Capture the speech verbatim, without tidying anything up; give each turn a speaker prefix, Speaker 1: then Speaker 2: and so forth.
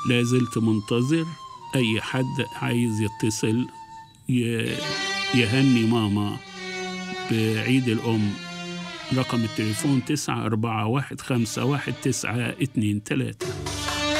Speaker 1: لازلت منتظر أي حد عايز يتصل يهني ماما بعيد الأم. رقم التليفون تسعة أربعة واحد خمسة واحد تسعة اتنين تلاتة.